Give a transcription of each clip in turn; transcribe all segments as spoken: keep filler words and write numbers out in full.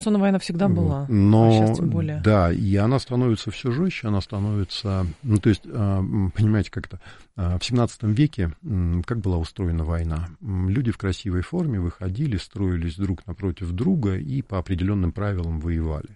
война всегда была, но, а сейчас тем более. Да, и она становится все жестче, она становится... Ну, то есть, понимаете, как-то в семнадцатом веке как была устроена война? Люди в красивой форме выходили, строились друг напротив друга и по определенным правилам воевали.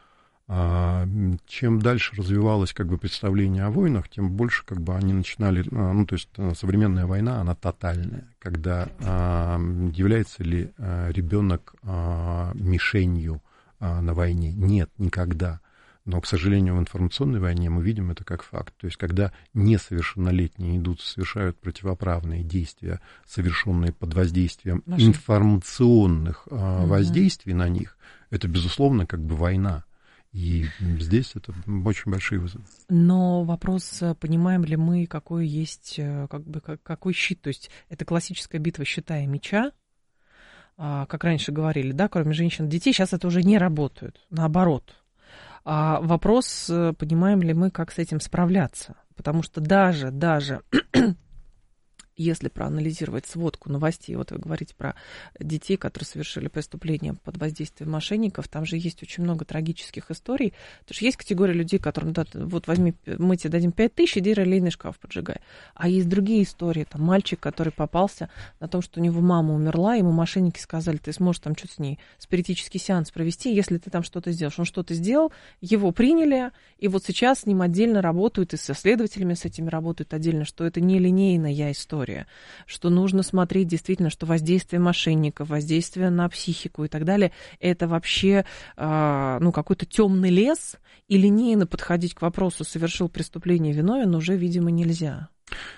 Чем дальше развивалось как бы представление о войнах, тем больше как бы они начинали, ну, то есть современная война, она тотальная, когда является ли ребенок мишенью на войне? Нет, никогда. Но, к сожалению, в информационной войне мы видим это как факт. То есть, когда несовершеннолетние идут, совершают противоправные действия, совершенные под воздействием Машин. информационных угу. воздействий на них, это, безусловно, как бы война. И здесь это очень большие вызовы. Но вопрос, понимаем ли мы, какой есть, как бы, какой щит. То есть это классическая битва щита и меча, как раньше говорили, да, кроме женщин и детей. Сейчас это уже не работает, наоборот. А вопрос, понимаем ли мы, как с этим справляться. Потому что даже, даже... Если проанализировать сводку новостей, вот вы говорите про детей, которые совершили преступления под воздействием мошенников, там же есть очень много трагических историй. Потому что есть категория людей, которым, да, вот возьми, мы тебе дадим пять тысяч, иди релейный шкаф поджигай. А есть другие истории, там мальчик, который попался на том, что у него мама умерла, ему мошенники сказали, ты сможешь там что-то с ней, спиритический сеанс провести, если ты там что-то сделаешь. Он что-то сделал, его приняли, и вот сейчас с ним отдельно работают, и со следователями с этими работают отдельно, что это не линейная история. Что нужно смотреть действительно, что воздействие мошенников, воздействие на психику и так далее, это вообще э, ну, какой-то темный лес, и линейно подходить к вопросу, совершил преступление, виновен, уже, видимо, нельзя.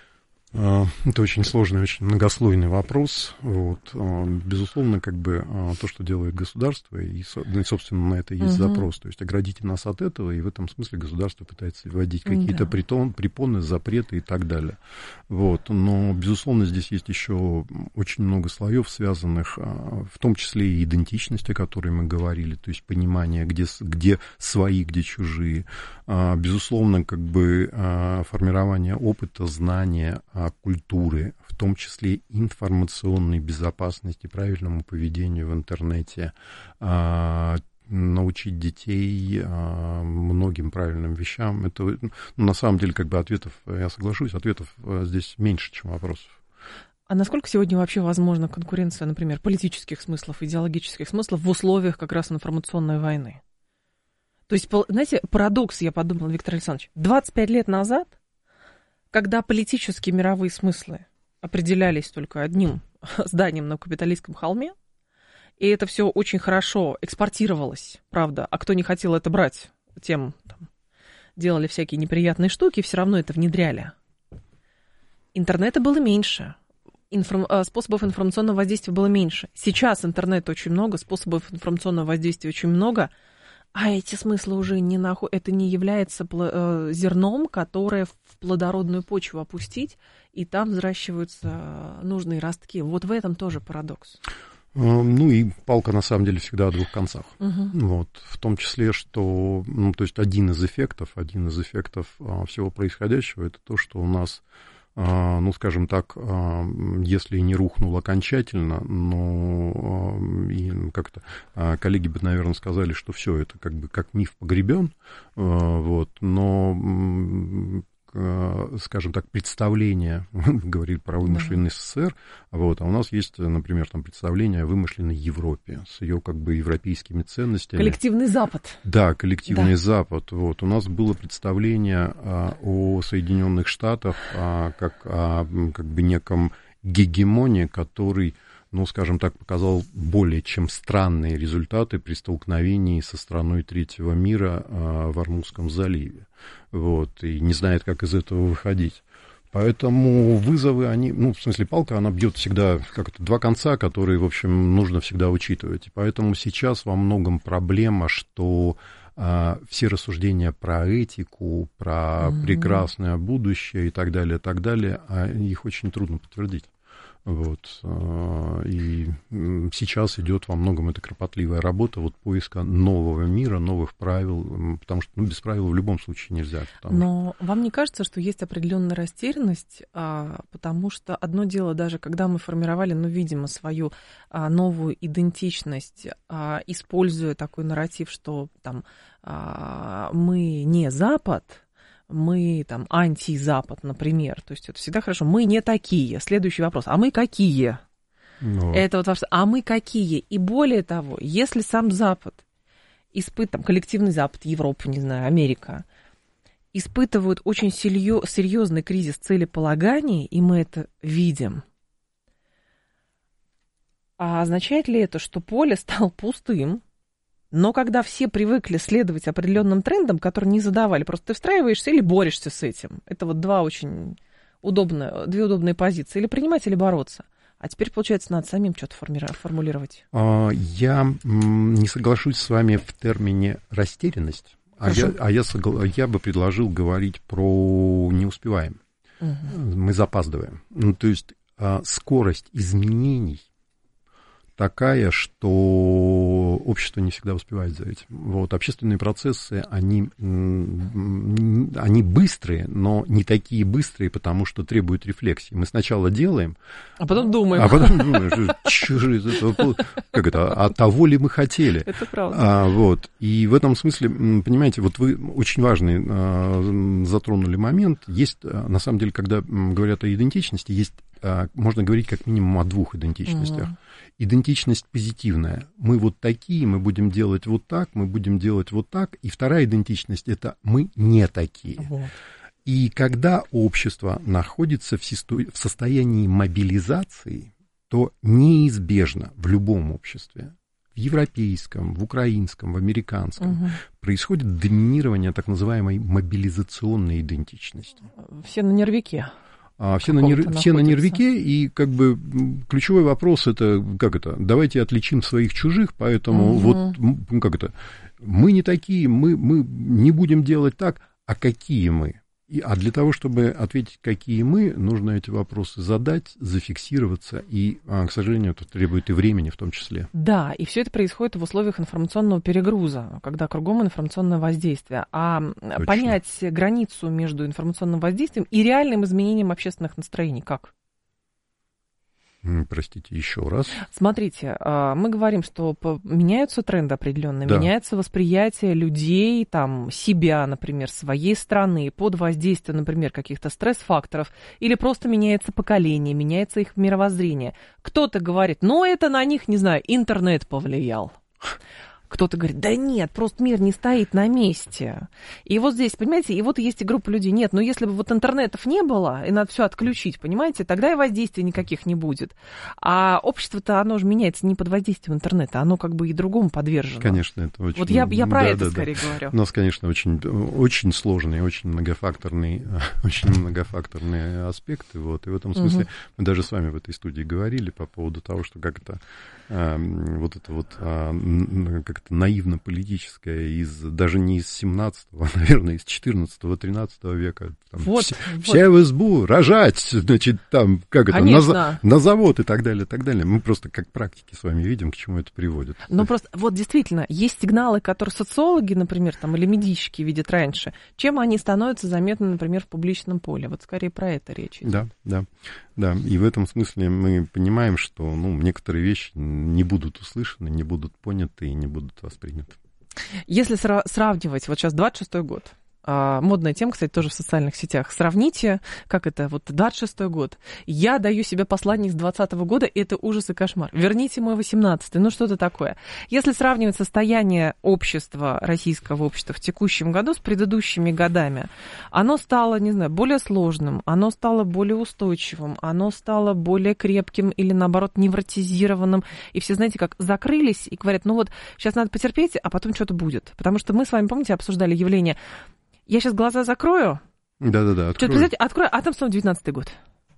Это очень сложный, очень многослойный вопрос. Вот. Безусловно, как бы то, что делает государство, и, собственно, на это есть угу. запрос. То есть оградите нас от этого, и в этом смысле государство пытается вводить какие-то да. притон, препоны, запреты и так далее. Вот. Но, безусловно, здесь есть еще очень много слоев, связанных в том числе и идентичность, о которой мы говорили, то есть понимание, где, где свои, где чужие. Безусловно, как бы формирование опыта, знания, культуры, в том числе информационной безопасности, правильному поведению в интернете, научить детей многим правильным вещам. Это, ну, на самом деле, как бы ответов, я соглашусь, ответов здесь меньше, чем вопросов. А насколько сегодня вообще возможна конкуренция, например, политических смыслов, идеологических смыслов в условиях как раз информационной войны? То есть, знаете, парадокс, я подумала, Виктор Александрович, двадцать пять лет назад, когда политические мировые смыслы определялись только одним зданием на Капитолийском холме, и это все очень хорошо экспортировалось, правда, а кто не хотел это брать, тем там, делали всякие неприятные штуки, все равно это внедряли. Интернета было меньше, информ... способов информационного воздействия было меньше. Сейчас интернета очень много, способов информационного воздействия очень много, а эти смыслы уже не находят, это не является зерном, которое в плодородную почву опустить, и там взращиваются нужные ростки. Вот в этом тоже парадокс. Ну и палка на самом деле всегда о двух концах. Угу. Вот, в том числе, что, ну, то есть один из эффектов, один из эффектов всего происходящего, это то, что у нас, ну, скажем так, если не рухнул окончательно, но и как-то коллеги бы, наверное, сказали, что все это как бы как миф погребен, вот, но, скажем так, представление, говорили про вымышленный СССР, вот, а у нас есть, например, там представление о вымышленной Европе с ее как бы европейскими ценностями. Коллективный Запад. Да, коллективный да. Запад. Вот, у нас было представление а, о Соединенных Штатах а, как о как бы неком гегемоне, который, ну, скажем так, показал более чем странные результаты при столкновении со страной третьего мира а, в Ормузском заливе. Вот, и не знает, как из этого выходить. Поэтому вызовы, они, ну, в смысле, палка, она бьет всегда как-то два конца, которые, в общем, нужно всегда учитывать. И поэтому сейчас во многом проблема, что а, все рассуждения про этику, про mm-hmm. прекрасное будущее и так далее, и так далее, а их очень трудно подтвердить. Вот. И сейчас идет во многом эта кропотливая работа вот поиска нового мира, новых правил, потому что ну, без правил в любом случае нельзя. Но что... вам не кажется, что есть определенная растерянность, потому что одно дело даже, когда мы формировали, ну, видимо, свою новую идентичность, используя такой нарратив, что там мы не Запад, мы там антизапад, например, то есть это всегда хорошо. Мы не такие. Следующий вопрос. А мы какие? Но... Это вот вопрос. А мы какие? И более того, если сам Запад, испыт, там, коллективный Запад, Европа, не знаю, Америка, испытывают очень серьезный кризис целеполагания, и мы это видим, а означает ли это, что поле стало пустым? Но когда все привыкли следовать определенным трендам, которые не задавали, просто ты встраиваешься или борешься с этим. Это вот два очень удобные, две удобные позиции. Или принимать, или бороться. А теперь, получается, надо самим что-то формулировать. Я не соглашусь с вами в термине растерянность. А, я, а я, я бы предложил говорить про не успеваем. Угу. Мы запаздываем. Ну, то есть скорость изменений такая, что общество не всегда успевает за этим. Вот, общественные процессы, они, они быстрые, но не такие быстрые, потому что требуют рефлексии. Мы сначала делаем, а потом думаем. А потом думаем, как это, а того ли мы хотели? Это правда. А, вот, и в этом смысле, понимаете, вот вы очень важный а, затронули момент. Есть, на самом деле, когда говорят о идентичности, есть, а, можно говорить как минимум о двух идентичностях. Угу. Идентичность позитивная. Мы вот такие, мы будем делать вот так, мы будем делать вот так. И вторая идентичность – это мы не такие. Вот. И когда общество находится в состоянии мобилизации, то неизбежно в любом обществе, в европейском, в украинском, в американском, угу. происходит доминирование так называемой мобилизационной идентичности. Все на нервике. Все на, нер... все на нервике, и как бы ключевой вопрос это, как это, давайте отличим своих чужих, поэтому угу. вот, ну, как это, мы не такие, мы, мы не будем делать так, а какие мы? И, а для того, чтобы ответить, какие мы, нужно эти вопросы задать, зафиксироваться, и, к сожалению, это требует и времени в том числе. Да, и все это происходит в условиях информационного перегруза, когда кругом информационное воздействие. А Точно. Понять границу между информационным воздействием и реальным изменением общественных настроений как? Простите, еще раз. Смотрите, мы говорим, что меняются тренды определенные, да. меняется восприятие людей, там, себя, например, своей страны под воздействием, например, каких-то стресс-факторов, или просто меняется поколение, меняется их мировоззрение. Кто-то говорит, ну, это на них, не знаю, интернет повлиял. Кто-то говорит, да нет, просто мир не стоит на месте. И вот здесь, понимаете, и вот есть и группа людей, нет, но если бы вот интернетов не было, и надо все отключить, понимаете, тогда и воздействия никаких не будет. А общество-то, оно же меняется не под воздействием интернета, оно как бы и другому подвержено. Конечно, это очень... Вот я, я про да, это да, скорее да. говорю. У нас, конечно, очень, очень сложные, очень многофакторные, очень многофакторные аспекты, вот, и в этом смысле угу. мы даже с вами в этой студии говорили по поводу того, что как это, э, вот это вот, э, как наивно-политическая, из, даже не из семнадцатого, а, наверное, из четырнадцатого-тринадцатого века. Там, вот, все, вот. все в избу, рожать, значит, там, как это, на, на завод и так далее, и так далее. Мы просто как практики с вами видим, к чему это приводит. Ну, просто, вот действительно, есть сигналы, которые социологи, например, там, или медийщики видят раньше, чем они становятся заметны, например, в публичном поле. Вот скорее про это речь идет. Да, да, да. И в этом смысле мы понимаем, что, ну, некоторые вещи не будут услышаны, не будут поняты и не будут восприняты. Если сра- сравнивать, вот сейчас двадцать шестой год, а, модная тема, кстати, тоже в социальных сетях, сравните, как это, вот двадцать шестой год, я даю себе послание с двадцатого года, и это ужас и кошмар, верните мой восемнадцатый, ну что-то такое. Если сравнивать состояние общества, российского общества в текущем году с предыдущими годами, оно стало, не знаю, более сложным, оно стало более устойчивым, оно стало более крепким или, наоборот, невротизированным, и все, знаете, как закрылись и говорят, ну вот, сейчас надо потерпеть, а потом что-то будет. Потому что мы с вами, помните, обсуждали явление, я сейчас глаза закрою, да-да-да, открою. Что-то, открою, а там снова девятнадцатый год.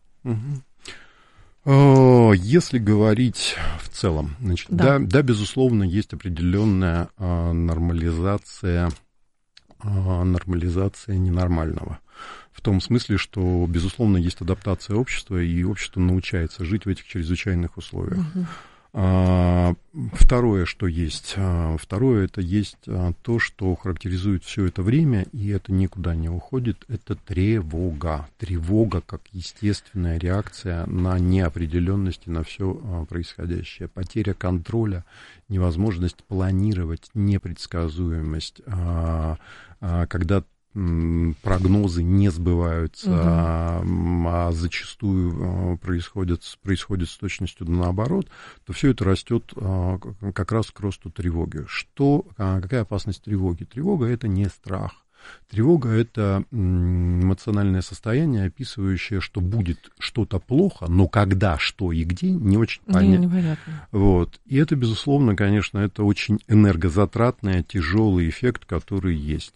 Угу. Если говорить в целом, значит, да. Да, да, безусловно, есть определенная а, нормализация нормализация ненормального. В том смысле, что, безусловно, есть адаптация общества, и общество научается жить в этих чрезвычайных условиях. Uh-huh. А, второе, что есть. А, второе, это есть а, то, что характеризует все это время, и это никуда не уходит, это тревога. Тревога как естественная реакция на неопределенность и на все а, происходящее. Потеря контроля, невозможность планировать, непредсказуемость, а, а, когда прогнозы не сбываются, угу. а, а зачастую происходит, происходит с точностью наоборот, то все это растет а, как раз к росту тревоги. Что, а, какая опасность тревоги? Тревога — это не страх. Тревога — это эмоциональное состояние, описывающее, что будет что-то плохо, но когда, что и где, не очень понятно. Непонятно. Вот. И это, безусловно, конечно, это очень энергозатратный, тяжелый эффект, который есть.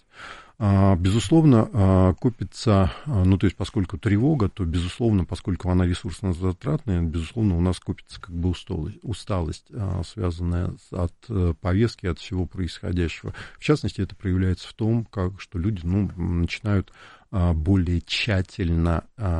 Безусловно, копится, ну, то есть, поскольку тревога, то, безусловно, поскольку она ресурсно затратная, безусловно, у нас копится как бы усталость, усталость, связанная от повестки, от всего происходящего. В частности, это проявляется в том, как, что люди, ну, начинают более тщательно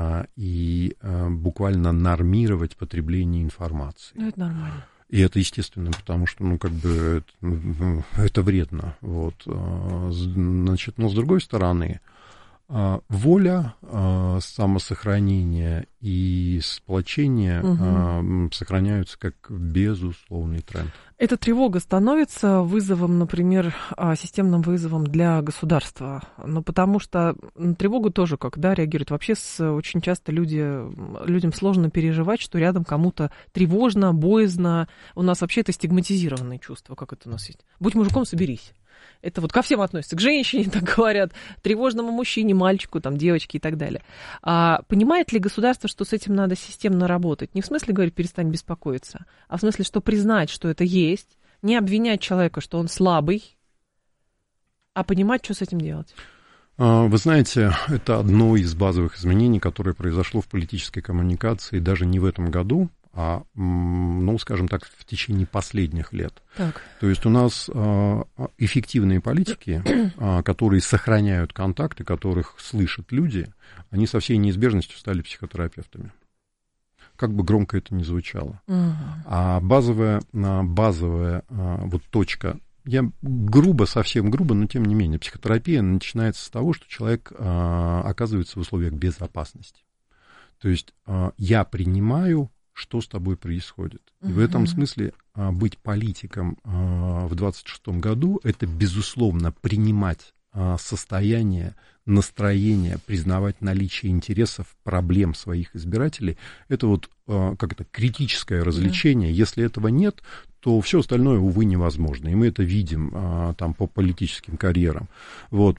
и буквально нормировать потребление информации. Ну, это нормально. И это естественно, потому что, ну, как бы, это, это вредно, вот, значит, но с другой стороны, воля, самосохранение и сплочение угу. сохраняются как безусловный тренд. Эта тревога становится вызовом, например, системным вызовом для государства, ну, потому что на тревогу тоже как, да, реагируют. Вообще с, очень часто люди, людям сложно переживать, что рядом кому-то тревожно, боязно. У нас вообще это стигматизированные чувства, как это у нас есть. Будь мужиком, соберись. Это вот ко всем относится, к женщине, так говорят, тревожному мужчине, мальчику, там, девочке и так далее. А понимает ли государство, что с этим надо системно работать? Не в смысле говорить, перестань беспокоиться, а в смысле, что признать, что это есть, не обвинять человека, что он слабый, а понимать, что с этим делать? Вы знаете, это одно из базовых изменений, которое произошло в политической коммуникации даже не в этом году, а, ну, скажем так, в течение последних лет. Так. То есть у нас эффективные политики, которые сохраняют контакты, которых слышат люди, они со всей неизбежностью стали психотерапевтами. Как бы громко это ни звучало. Угу. А базовая, базовая вот точка, я грубо, совсем грубо, но тем не менее, психотерапия начинается с того, что человек оказывается в условиях безопасности. То есть я принимаю, что с тобой происходит. И uh-huh. в этом смысле а, быть политиком а, в двадцать шестом году — это, безусловно, принимать а, состояние, настроение, признавать наличие интересов, проблем своих избирателей. Это вот а, как-то критическое развлечение. Yeah. Если этого нет, то все остальное, увы, невозможно. И мы это видим а, там по политическим карьерам. Вот,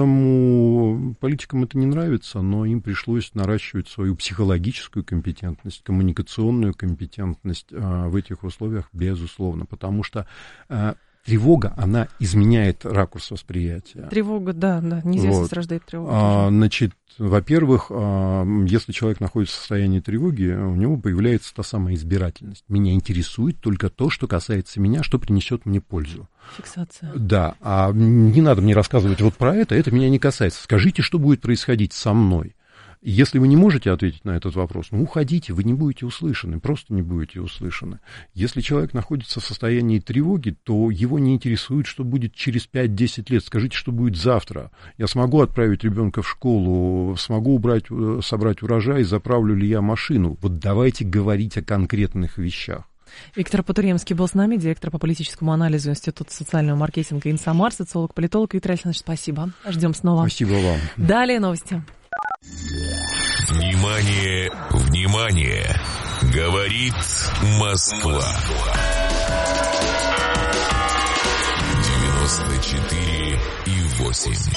поэтому политикам это не нравится, но им пришлось наращивать свою психологическую компетентность, коммуникационную компетентность а, в этих условиях, безусловно, потому что а, тревога, она изменяет ракурс восприятия. Тревога, да, да, неизвестность вот. Рождает тревогу. А, значит, во-первых, если человек находится в состоянии тревоги, у него появляется та самая избирательность. Меня интересует только то, что касается меня, что принесет мне пользу. Фиксация. Да, а не надо мне рассказывать вот про это, это меня не касается. Скажите, что будет происходить со мной. Если вы не можете ответить на этот вопрос, ну, уходите, вы не будете услышаны, просто не будете услышаны. Если человек находится в состоянии тревоги, то его не интересует, что будет через пять-десять лет. Скажите, что будет завтра. Я смогу отправить ребенка в школу, смогу убрать, собрать урожай, заправлю ли я машину. Вот давайте говорить о конкретных вещах. Виктор Потуремский был с нами, директор по политическому анализу Института социального маркетинга «Инсамар», социолог-политолог. Виктор Александрович, спасибо. Ждем снова. Спасибо вам. Далее новости. Внимание, внимание! Говорит Москва. девяносто четыре и восемь.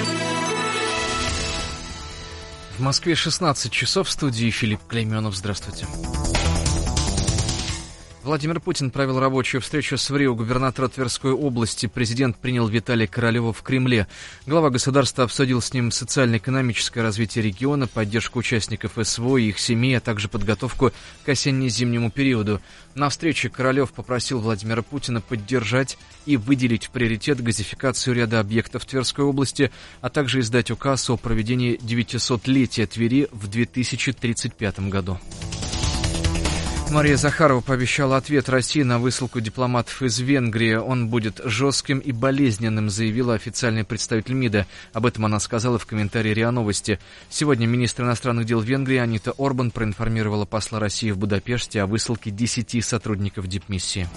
В Москве шестнадцать часов, в студии Филипп Клейменов. Здравствуйте. Владимир Путин провел рабочую встречу с ВРИО губернатора Тверской области. Президент принял Виталия Королева в Кремле. Глава государства обсудил с ним социально-экономическое развитие региона, поддержку участников СВО и их семей, а также подготовку к осенне-зимнему периоду. На встрече Королев попросил Владимира Путина поддержать и выделить в приоритет газификацию ряда объектов Тверской области, а также издать указ о проведении девятисотлетия Твери в две тысячи тридцать пятом году. Мария Захарова пообещала ответ России на высылку дипломатов из Венгрии. Он будет жестким и болезненным, заявила официальный представитель МИДа. Об этом она сказала в комментарии РИА Новости. Сегодня министр иностранных дел Венгрии Анита Орбан проинформировала посла России в Будапеште о высылке десяти сотрудников дипмиссии.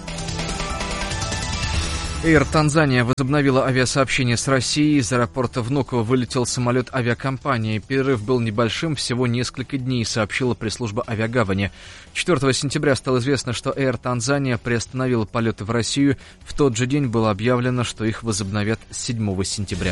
Air Tanzania возобновила авиасообщение с Россией. Из аэропорта Внуково вылетел самолет авиакомпании. Перерыв был небольшим, всего несколько дней, сообщила пресс-служба авиагавани. четвёртого сентября стало известно, что Air Tanzania приостановила полеты в Россию. В тот же день было объявлено, что их возобновят с седьмого сентября.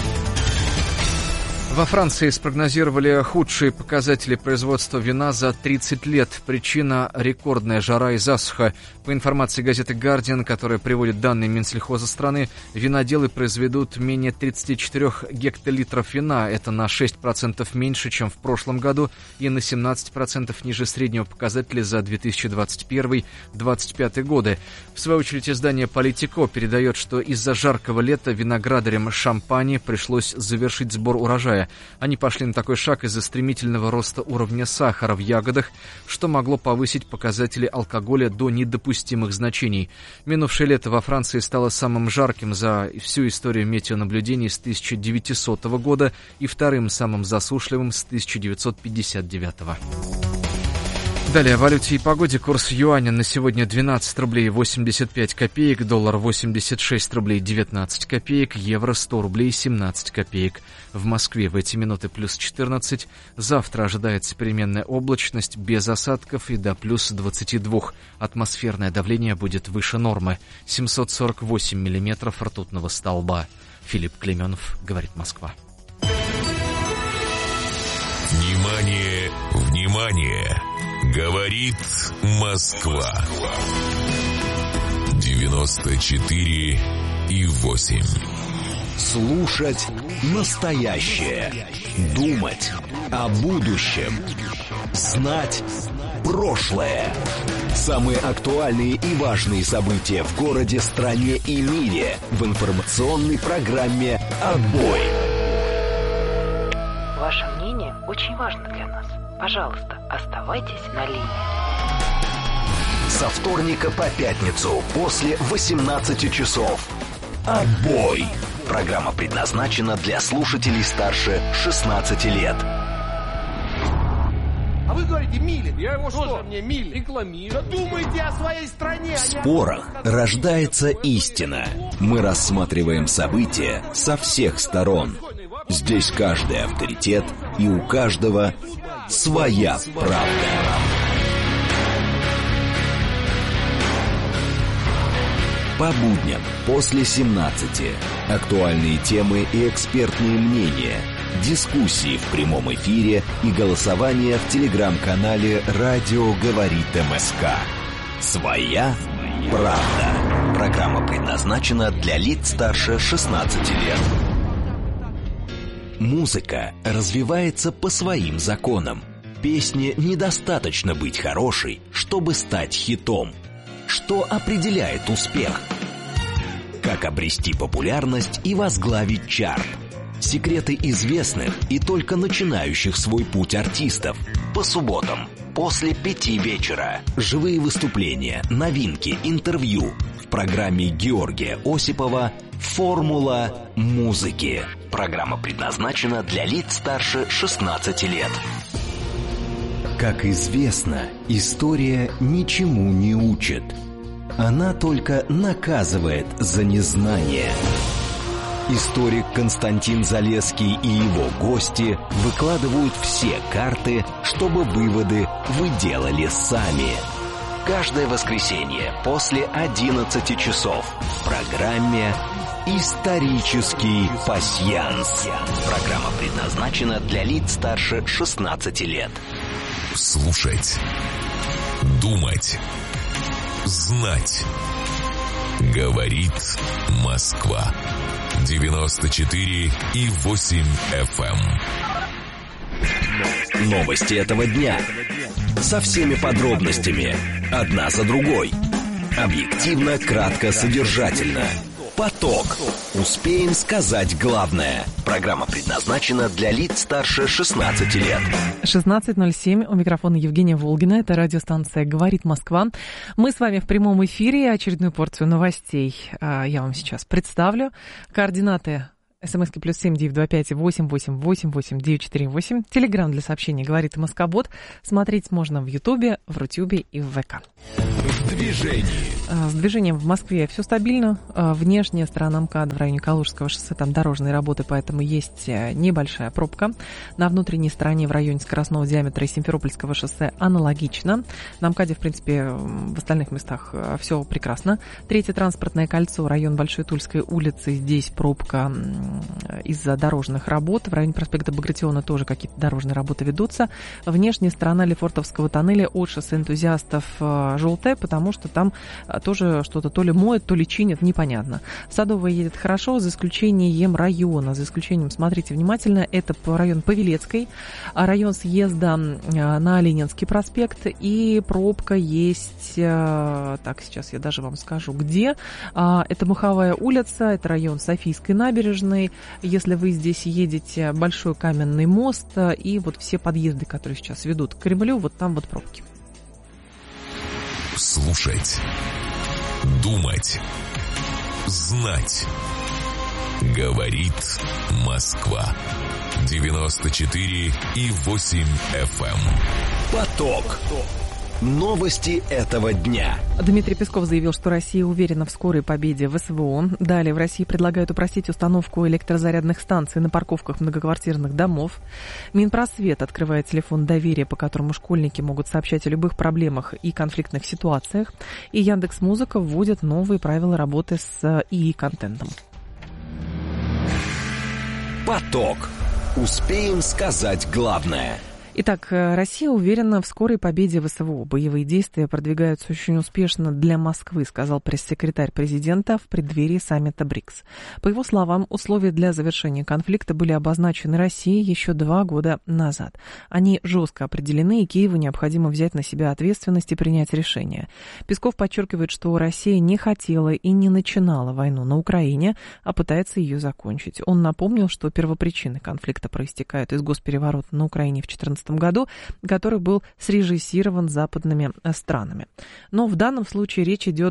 Во Франции спрогнозировали худшие показатели производства вина за тридцать лет. Причина – рекордная жара и засуха. По информации газеты «Гардиан», которая приводит данные Минсельхоза страны, виноделы произведут менее тридцать четыре гектолитров вина. Это на шесть процентов меньше, чем в прошлом году, и на семнадцать процентов ниже среднего показателя за две тысячи двадцать первый — двадцать пятый годы. В свою очередь, издание «Политико» передает, что из-за жаркого лета виноградарям Шампани пришлось завершить сбор урожая. Они пошли на такой шаг из-за стремительного роста уровня сахара в ягодах, что могло повысить показатели алкоголя до недопустимых значений. Минувшее лето во Франции стало самым жарким за всю историю метеонаблюдений с тысяча девятисотого года и вторым самым засушливым с тысяча девятьсот пятьдесят девятого. Далее о валюте и погоде. Курс юаня на сегодня двенадцать рублей восемьдесят пять копеек, доллар восемьдесят шесть рублей девятнадцать копеек, евро сто рублей семнадцать копеек. В Москве в эти минуты плюс четырнадцать. Завтра ожидается переменная облачность без осадков и до плюс двадцати двух. Атмосферное давление будет выше нормы. семьсот сорок восемь миллиметров ртутного столба. Филипп Клеменов, говорит Москва. Внимание, внимание! Говорит Москва. девяносто четыре и восемь. Слушать настоящее. Думать о будущем. Знать прошлое. Самые актуальные и важные события в городе, стране и мире в информационной программе «Отбой». Ваше мнение очень важно для нас. Пожалуйста, оставайтесь на линии. Со вторника по пятницу после восемнадцати часов. «Отбой». Программа предназначена для слушателей старше шестнадцати лет. А вы говорите, Милин. Я его что? Мне Милин. Рекламирую. Да думайте о своей стране. В спорах рождается истина. Мы рассматриваем события со всех сторон. Здесь каждый авторитет, и у каждого своя правда. По будням после семнадцати. Актуальные темы и экспертные мнения. Дискуссии в прямом эфире и голосование в телеграм-канале «Радио говорит МСК». Своя правда. Программа предназначена для лиц старше шестнадцати лет. Музыка развивается по своим законам. Песне недостаточно быть хорошей, чтобы стать хитом. Что определяет успех? Как обрести популярность и возглавить чарт? Секреты известных и только начинающих свой путь артистов. По субботам после пяти вечера. Живые выступления, новинки, интервью. В программе Георгия Осипова «Формула музыки». Программа предназначена для лиц старше шестнадцати лет. Как известно, история ничему не учит. Она только наказывает за незнание. Историк Константин Залесский и его гости выкладывают все карты, чтобы выводы вы делали сами. Каждое воскресенье после одиннадцати часов в программе «Исторический пасьянс». Программа предназначена для лиц старше шестнадцати лет. Слушать, думать, знать. Говорит Москва. девяносто четыре и восемь эф эм. Новости этого дня. Со всеми подробностями. Одна за другой. Объективно, кратко, содержательно. Поток. Успеем сказать главное. Программа предназначена для лиц старше шестнадцати лет. шестнадцать ноль семь. У микрофона Евгения Волгина. Это радиостанция «Говорит Москва». Мы с вами в прямом эфире. Очередную порцию новостей я вам сейчас представлю. Координаты СМСки плюс семь девять два пять восемь восемь восемь восемь девять четыре восемь. Телеграм для сообщений «Говорит Москобот». Смотреть можно в Ютубе, в Рутюбе и в ВК. В движении. С движением в Москве все стабильно. Внешняя сторона МКАД в районе Калужского шоссе, там дорожные работы, поэтому есть небольшая пробка. На внутренней стороне в районе скоростного диаметра и Симферопольского шоссе аналогично. На МКАДе, в принципе, в остальных местах все прекрасно. Третье транспортное кольцо, район Большой Тульской улицы. Здесь пробка из-за дорожных работ. В районе проспекта Багратиона тоже какие-то дорожные работы ведутся. Внешняя сторона Лефортовского тоннеля от шоссе Энтузиастов желтая, потому что там тоже что-то то ли моют, то ли чинят, непонятно. Садовая едет хорошо, за исключением района. За исключением, смотрите внимательно, это район Павелецкой, район съезда на Ленинский проспект, и пробка есть, так, сейчас я даже вам скажу, где. Это Маховая улица, это район Софийской набережной. Если вы здесь едете, Большой Каменный мост и вот все подъезды, которые сейчас ведут к Кремлю, вот там вот пробки. Слушать, думать, знать. Говорит Москва. девяносто четыре и восемь эф эм. Поток. Новости этого дня. Дмитрий Песков заявил, что Россия уверена в скорой победе в СВО. Далее в России предлагают упростить установку электрозарядных станций на парковках многоквартирных домов. Минпросвет открывает телефон доверия, по которому школьники могут сообщать о любых проблемах и конфликтных ситуациях. И Яндекс.Музыка вводит новые правила работы с ИИ-контентом. Поток. Успеем сказать главное. Итак, Россия уверена в скорой победе в СВО. Боевые действия продвигаются очень успешно для Москвы, сказал пресс-секретарь президента в преддверии саммита БРИКС. По его словам, условия для завершения конфликта были обозначены Россией еще два года назад. Они жестко определены, и Киеву необходимо взять на себя ответственность и принять решение. Песков подчеркивает, что Россия не хотела и не начинала войну на Украине, а пытается ее закончить. Он напомнил, что первопричины конфликта проистекают из госпереворота на Украине в две тысячи четырнадцатом году, который был срежиссирован западными странами. Но в данном случае речь идет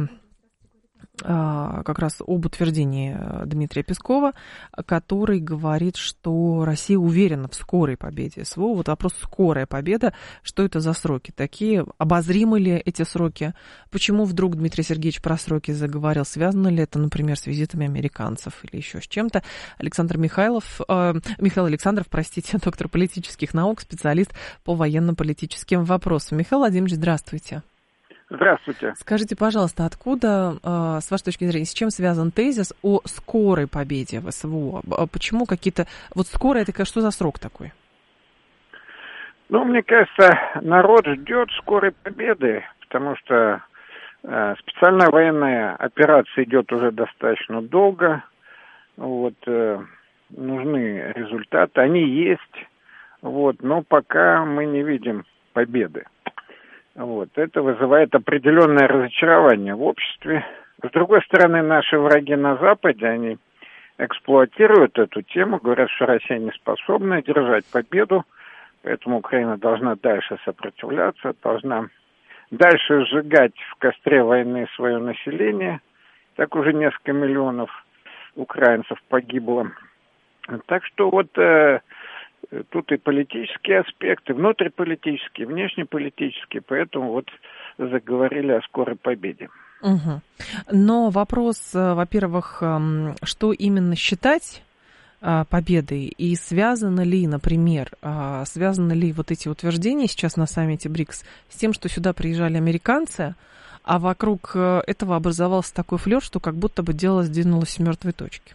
как раз об утверждении Дмитрия Пескова, который говорит, что Россия уверена в скорой победе СВО. Вот вопрос «скорая победа», что это за сроки такие, обозримы ли эти сроки, почему вдруг Дмитрий Сергеевич про сроки заговорил, связано ли это, например, с визитами американцев или еще с чем-то. Александр Михайлов, э, Михаил Александров, простите, доктор политических наук, специалист по военно-политическим вопросам. Михаил Владимирович, здравствуйте. Здравствуйте. Скажите, пожалуйста, откуда, с вашей точки зрения, с чем связан тезис о скорой победе в СВО? Почему какие-то... Вот скоро, это что за срок такой? Ну, мне кажется, народ ждет скорой победы, потому что э, специальная военная операция идет уже достаточно долго. Вот, э, нужны результаты, они есть, вот, но пока мы не видим победы. Вот, это вызывает определенное разочарование в обществе. С другой стороны, наши враги на Западе, они эксплуатируют эту тему, говорят, что Россия не способна держать победу, поэтому Украина должна дальше сопротивляться, должна дальше сжигать в костре войны свое население. Так уже несколько миллионов украинцев погибло. Так что вот... Э, Тут и политические аспекты, внутриполитические, внешнеполитические, поэтому вот заговорили о скорой победе. Угу. Но вопрос, во-первых, что именно считать победой, и связано ли, например, связаны ли вот эти утверждения сейчас на саммите БРИКС с тем, что сюда приезжали американцы, а вокруг этого образовался такой флёр, что как будто бы дело сдвинулось с мертвой точки?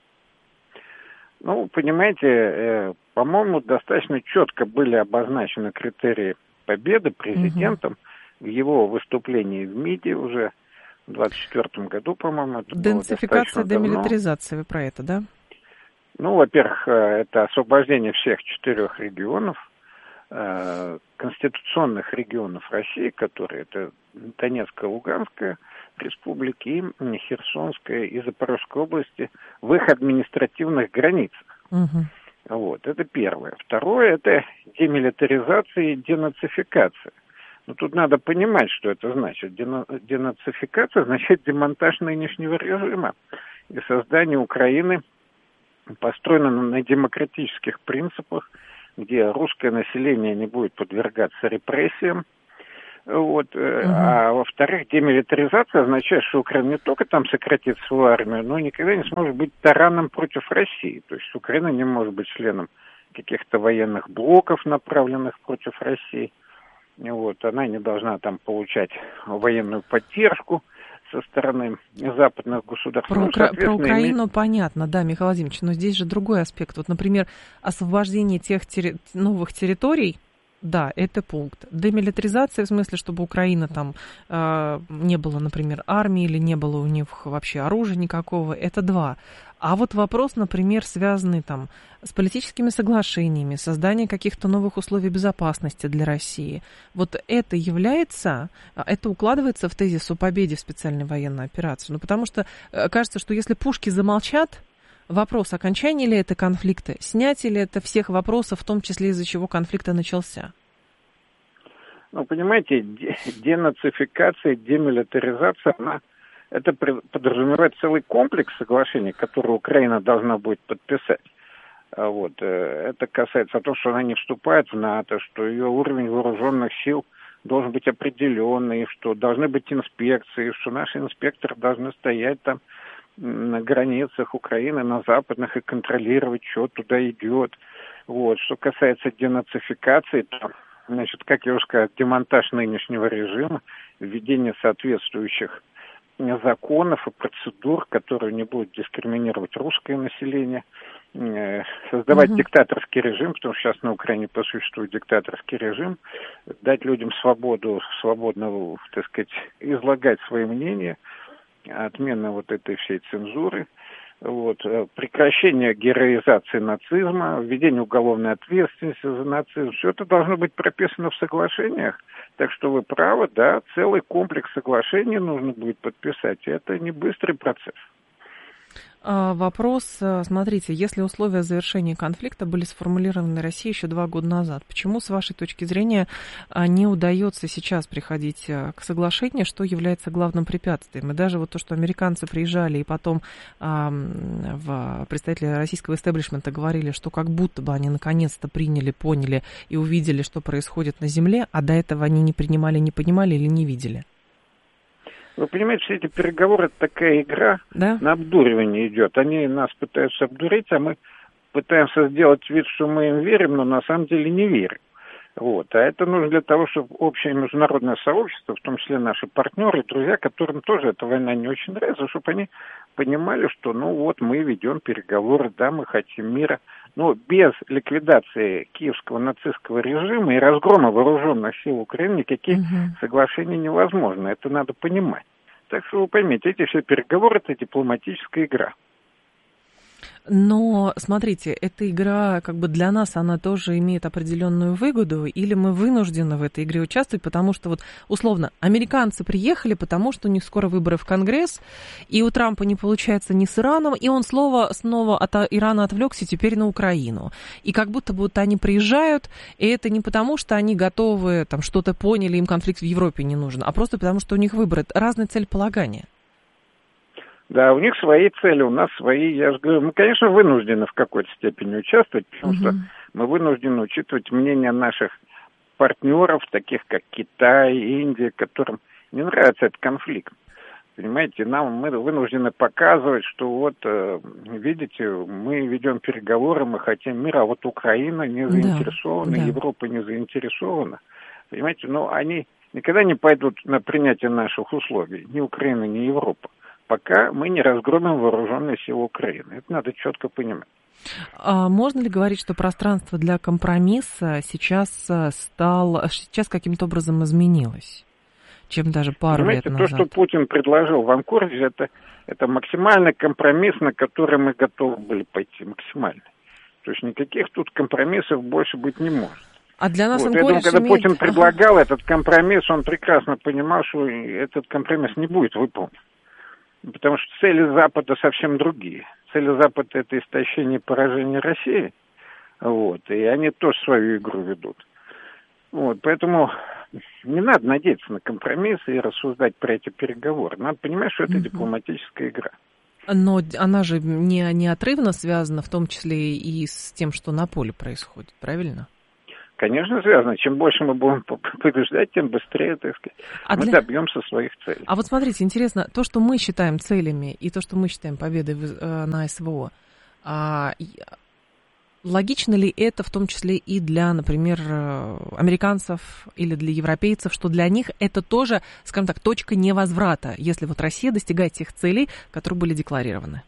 Ну, понимаете, э, по-моему, достаточно четко были обозначены критерии победы президентом. Угу. в его выступлении в МИДе уже в двадцать четвёртом году, по-моему, это денацификация, демилитаризация, вы про это, да? Ну, во-первых, это освобождение всех четырех регионов, конституционных регионов России, которые это Донецкая, Луганская республики, и Херсонская и Запорожская области в их административных границах. Угу. Вот, это первое. Второе, это демилитаризация и денацификация. Но тут надо понимать, что это значит. Дена- денацификация означает демонтаж нынешнего режима и создание Украины, построено на демократических принципах, где русское население не будет подвергаться репрессиям. Вот. Угу. А во-вторых, демилитаризация означает, что Украина не только там сократит свою армию, но никогда не сможет быть тараном против России. То есть Украина не может быть членом каких-то военных блоков, направленных против России. Вот. Она не должна там получать военную поддержку со стороны западных государств. Про, ну, Укра... Про Украину иметь... понятно, да, Михаил Владимирович, но здесь же другой аспект. Вот, например, освобождение тех терри... новых территорий, да, это пункт. Демилитаризация, в смысле, чтобы Украина там э, не было, например, армии или не было у них вообще оружия никакого, это два. А вот вопрос, например, связанный там с политическими соглашениями, создание каких-то новых условий безопасности для России, вот это является, это укладывается в тезис о победе в специальной военной операции. Ну, потому что кажется, что если пушки замолчат, вопрос, окончания ли это конфликта, снятие ли это всех вопросов, в том числе из-за чего конфликт начался? Ну, понимаете, денацификация, демилитаризация, она, это подразумевает целый комплекс соглашений, которые Украина должна будет подписать. Вот. Это касается того, что она не вступает в НАТО, что ее уровень вооруженных сил должен быть определенный, что должны быть инспекции, что наши инспекторы должны стоять там на границах Украины, на западных, и контролировать, что туда идет. Вот. Что касается денацификации, то, значит, как я уже сказал, демонтаж нынешнего режима, введение соответствующих законов и процедур, которые не будут дискриминировать русское население, создавать угу. диктаторский режим, потому что сейчас на Украине существует диктаторский режим, дать людям свободу, свободно, так сказать, излагать свои мнения, отмена вот этой всей цензуры, вот, прекращение героизации нацизма, введение уголовной ответственности за нацизм. Все это должно быть прописано в соглашениях. Так что вы правы, да, целый комплекс соглашений нужно будет подписать. Это не быстрый процесс. Вопрос, смотрите, если условия завершения конфликта были сформулированы Россией еще два года назад, почему, с вашей точки зрения, не удается сейчас приходить к соглашению, что является главным препятствием? И даже вот то, что американцы приезжали и потом а, в представители российского истеблишмента говорили, что как будто бы они наконец-то приняли, поняли и увидели, что происходит на земле, а до этого они не принимали, не понимали или не видели? Вы понимаете, все эти переговоры, это такая игра, да? На обдуривание идет. Они нас пытаются обдурить, а мы пытаемся сделать вид, что мы им верим, но на самом деле не верим. Вот. А это нужно для того, чтобы общее международное сообщество, в том числе наши партнеры, друзья, которым тоже эта война не очень нравится, чтобы они понимали, что ну вот мы ведем переговоры, да, мы хотим мира. Но без ликвидации киевского нацистского режима и разгрома вооруженных сил Украины никаких угу. соглашений невозможно. Это надо понимать. Так что вы поймите, эти все переговоры – это дипломатическая игра. Но, смотрите, эта игра, как бы для нас, она тоже имеет определенную выгоду, или мы вынуждены в этой игре участвовать, потому что, вот, условно, американцы приехали, потому что у них скоро выборы в Конгресс, и у Трампа не получается ни с Ираном, и он снова, снова от Ирана отвлекся теперь на Украину. И как будто бы вот они приезжают, и это не потому, что они готовы, там, что-то поняли, им конфликт в Европе не нужен, а просто потому, что у них выборы. Это разные целеполагания. Да, у них свои цели, у нас свои. Я же говорю, мы, конечно, вынуждены в какой-то степени участвовать, потому угу. что мы вынуждены учитывать мнение наших партнеров, таких как Китай, Индия, которым не нравится этот конфликт. Понимаете, нам мы вынуждены показывать, что вот, видите, мы ведем переговоры, мы хотим мира, а вот Украина не заинтересована, да, да. Европа не заинтересована. Понимаете, но они никогда не пойдут на принятие наших условий, ни Украина, ни Европа, пока мы не разгромим вооруженные силы Украины. Это надо четко понимать. А можно ли говорить, что пространство для компромисса сейчас стало, сейчас каким-то образом изменилось? чем даже пару Понимаете, лет назад. То, что Путин предложил в Анкоридже, это, это максимальный компромисс, на который мы готовы были пойти. Максимальный. То есть никаких тут компромиссов больше быть не может. А для нас вот. Анкоридж Я думаю, когда имеет... Путин предлагал ага. этот компромисс, он прекрасно понимал, что этот компромисс не будет выполнен. Потому что цели Запада совсем другие. Цели Запада – это истощение и поражение России. Вот. И они тоже свою игру ведут. Вот. Поэтому не надо надеяться на компромиссы и рассуждать про эти переговоры. Надо понимать, что это угу. дипломатическая игра. Но она же не, неотрывно связана, в том числе и с тем, что на поле происходит, правильно? Конечно, связано. Чем больше мы будем побеждать, тем быстрее, так сказать, а мы для... добьемся своих целей. А вот смотрите, интересно, то, что мы считаем целями, и то, что мы считаем победой на СВО, а, логично ли это в том числе и для, например, американцев или для европейцев, что для них это тоже, скажем так, точка невозврата, если вот Россия достигает тех целей, которые были декларированы?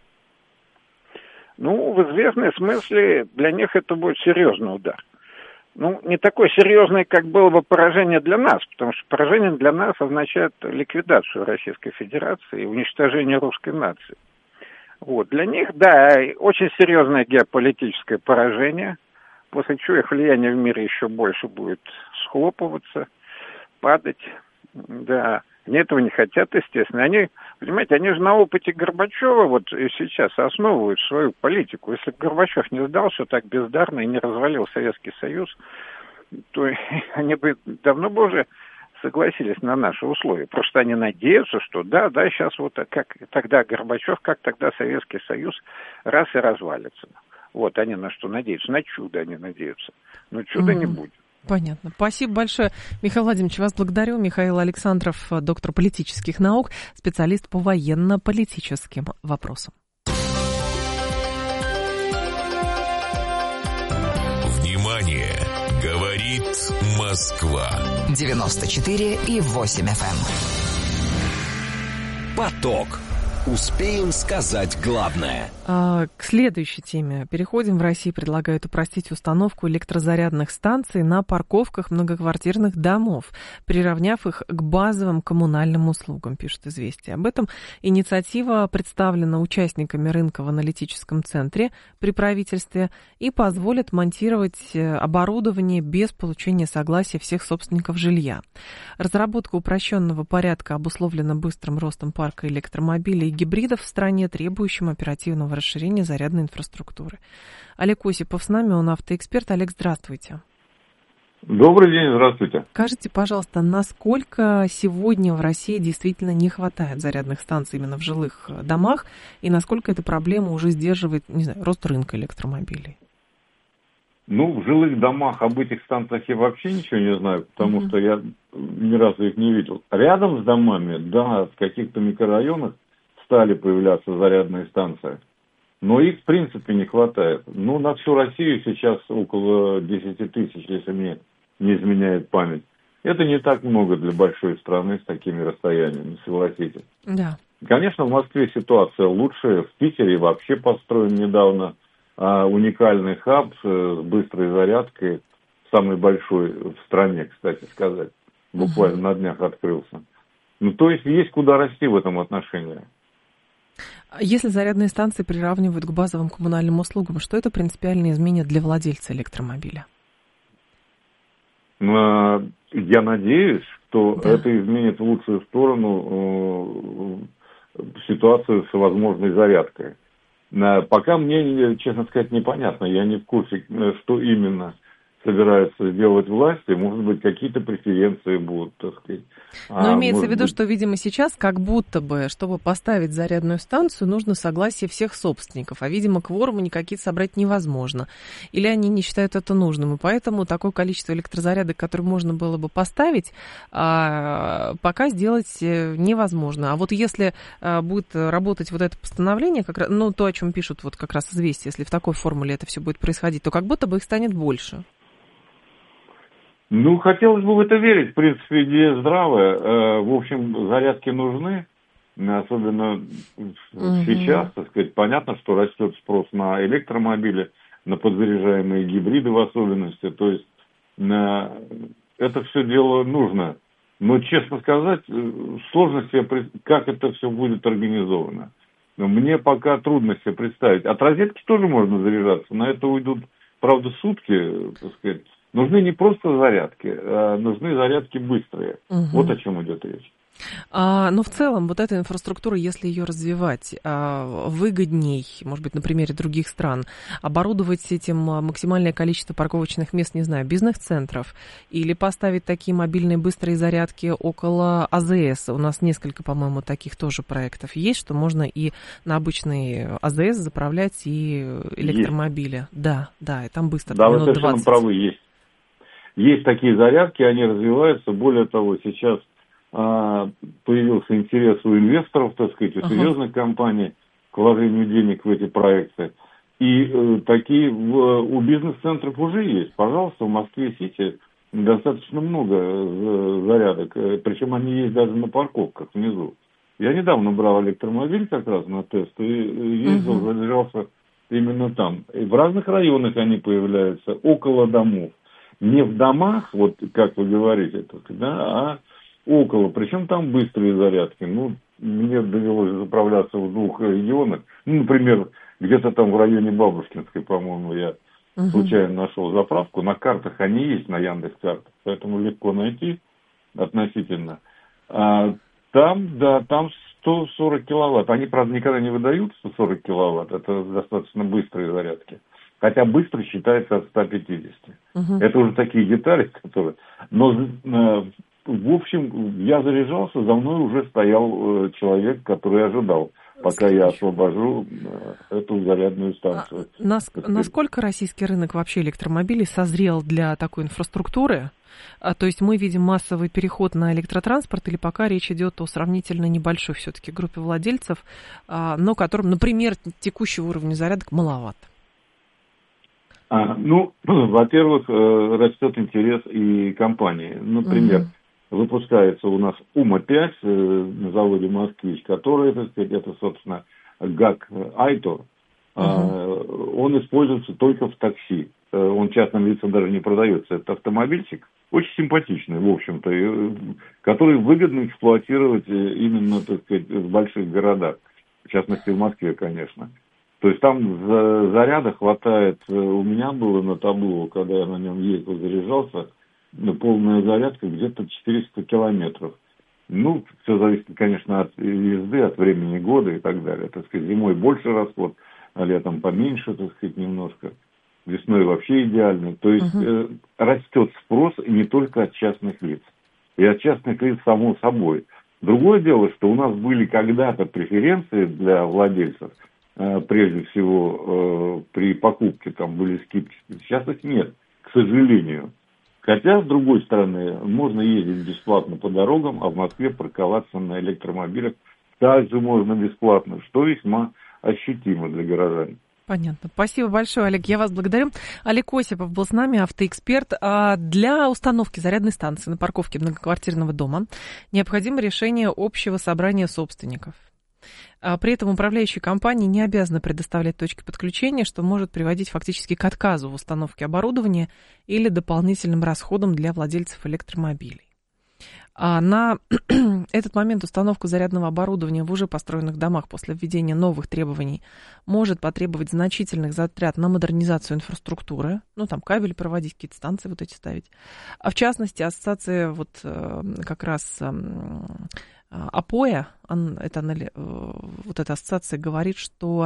Ну, в известном смысле для них это будет серьезный удар. Ну, не такой серьезный, как было бы поражение для нас, потому что поражение для нас означает ликвидацию Российской Федерации и уничтожение русской нации. Вот. Для них, да, очень серьезное геополитическое поражение, после чего их влияние в мире еще больше будет схлопываться, падать, да. Они этого не хотят, естественно. Они, понимаете, они же на опыте Горбачева вот сейчас основывают свою политику. Если бы Горбачев не сдался так бездарно и не развалил Советский Союз, то они бы давно бы уже согласились на наши условия. Просто они надеются, что да, да, сейчас вот как тогда Горбачев, как тогда Советский Союз раз и развалится. Вот они на что надеются. На чудо они надеются. Но чуда mm-hmm. не будет. Понятно. Спасибо большое. Михаил Владимирович, вас благодарю. Михаил Александров, доктор политических наук, специалист по военно-политическим вопросам. Внимание! Говорит Москва. девяносто четыре и восемь эф эм. Поток. Успеем сказать главное. А, к следующей теме. Переходим. В России предлагают упростить установку электрозарядных станций на парковках многоквартирных домов, приравняв их к базовым коммунальным услугам, пишет «Известия». Об этом инициатива представлена участниками рынка в аналитическом центре при правительстве и позволит монтировать оборудование без получения согласия всех собственников жилья. Разработка упрощенного порядка обусловлена быстрым ростом парка электромобилей гибридов в стране, требующим оперативного расширения зарядной инфраструктуры. Олег Осипов с нами, он автоэксперт. Олег, здравствуйте. Добрый день, здравствуйте. Скажите, пожалуйста, насколько сегодня в России действительно не хватает зарядных станций именно в жилых домах, и насколько эта проблема уже сдерживает, не знаю, рост рынка электромобилей? Ну, в жилых домах об этих станциях я вообще ничего не знаю, потому mm-hmm. что я ни разу их не видел. Рядом с домами, да, в каких-то микрорайонах стали появляться зарядные станции, но их в принципе не хватает. Ну, на всю Россию сейчас около десять тысяч, если мне не изменяет память. Это не так много для большой страны с такими расстояниями, согласитесь. Да. Конечно, в Москве ситуация лучше, в Питере вообще построен недавно а, уникальный хаб с быстрой зарядкой, самый большой в стране, кстати сказать, буквально угу. на днях открылся. Ну, то есть есть куда расти в этом отношении. Если зарядные станции приравнивают к базовым коммунальным услугам, что это принципиально изменит для владельца электромобиля? Я надеюсь, что да. это изменит в лучшую сторону ситуацию с возможной зарядкой. Пока мне, честно сказать, непонятно. Я не в курсе, что именно собираются сделать власти, может быть, какие-то преференции будут, так сказать. Но а, имеется в виду, быть... что, видимо, сейчас как будто бы, чтобы поставить зарядную станцию, нужно согласие всех собственников, а, видимо, кворумы никакие собрать невозможно. Или они не считают это нужным, и поэтому такое количество электрозарядок, которые можно было бы поставить, пока сделать невозможно. А вот если будет работать вот это постановление, как раз, ну, то, о чем пишут вот как раз «Известия», если в такой формуле это все будет происходить, то как будто бы их станет больше. Ну, хотелось бы в это верить. В принципе, идея здравая. В общем, зарядки нужны, особенно угу. сейчас, так сказать. Понятно, что растет спрос на электромобили, на подзаряжаемые гибриды в особенности. То есть это все дело нужно. Но, честно сказать, сложно себе, как это все будет организовано. Мне пока трудно себе представить. От розетки тоже можно заряжаться. На это уйдут, правда, сутки, так сказать. Нужны не просто зарядки, а нужны зарядки быстрые. Угу. Вот о чем идет речь. А, но в целом вот эта инфраструктура, если ее развивать, а, выгодней, может быть, на примере других стран, оборудовать этим максимальное количество парковочных мест, не знаю, бизнес-центров, или поставить такие мобильные быстрые зарядки около АЗС. У нас несколько, по-моему, таких тоже проектов есть, что можно и на обычный АЗС заправлять и электромобили. Есть. Да, да, и там быстро. Да, вы совершенно правы, есть. Есть такие зарядки, они развиваются. Более того, сейчас появился интерес у инвесторов, так сказать, у uh-huh. серьезных компаний к вложению денег в эти проекты. И э, такие в, у бизнес-центров уже есть. Пожалуйста, в Москве-Сити достаточно много э, зарядок. Причем они есть даже на парковках внизу. Я недавно брал электромобиль как раз на тест и ездил, uh-huh. заряжался именно там. И в разных районах они появляются, около домов. Не в домах, вот как вы говорите, так, да, а около, причем там быстрые зарядки. Ну, мне довелось заправляться в двух регионах. Ну, например, где-то там в районе Бабушкинской, по-моему, я uh-huh. случайно нашел заправку. На картах они есть, на Яндекс.Картах, поэтому легко найти относительно. А там, да, там сто сорок киловатт. Они, правда, никогда не выдают сто сорок киловатт. Это достаточно быстрые зарядки. Хотя быстро считается от ста пятидесяти. Uh-huh. Это уже такие детали, которые... Но... В общем, я заряжался, за мной уже стоял человек, который ожидал, пока я освобожу эту зарядную станцию. А, нас, насколько российский рынок вообще электромобилей созрел для такой инфраструктуры? А, то есть мы видим массовый переход на электротранспорт, или пока речь идет о сравнительно небольшой все-таки группе владельцев, а, но которым, например, текущего уровня зарядок маловато? А, ну, во-первых, растет интерес и компании. Например, угу. выпускается у нас Ума пять э, на заводе «Москвич», который, так сказать, это, собственно, ГАК Айтор. Uh-huh. Э, он используется только в такси. Э, он частным лицам даже не продается. Это автомобильчик, очень симпатичный, в общем-то, э, который выгодно эксплуатировать э, именно, так сказать, в больших городах. В частности, в Москве, конечно. То есть там за, заряда хватает. Э, у меня было на табло, когда я на нем ездил, заряжался, полная зарядка где-то четыреста километров. Ну, все зависит, конечно, от езды, от времени года и так далее. Так сказать, зимой больше расход, а летом поменьше, так сказать, немножко. Весной вообще идеально. То есть uh-huh. э, растет спрос не только от частных лиц. И от частных лиц само собой. Другое дело, что у нас были когда-то преференции для владельцев, э, прежде всего э, при покупке там были скидки. Сейчас их нет, к сожалению. Хотя, с другой стороны, можно ездить бесплатно по дорогам, а в Москве парковаться на электромобилях также можно бесплатно, что весьма ощутимо для горожан. Понятно. Спасибо большое, Олег. Я вас благодарю. Олег Осипов был с нами, автоэксперт. Для установки зарядной станции на парковке многоквартирного дома необходимо решение общего собрания собственников. При этом управляющая компания не обязана предоставлять точки подключения, что может приводить фактически к отказу в установке оборудования или дополнительным расходам для владельцев электромобилей. А на этот момент установка зарядного оборудования в уже построенных домах после введения новых требований может потребовать значительных затрат на модернизацию инфраструктуры, ну, там кабель проводить, какие-то станции вот эти ставить. А в частности, ассоциация вот как раз АПОЯ, это, вот эта ассоциация говорит, что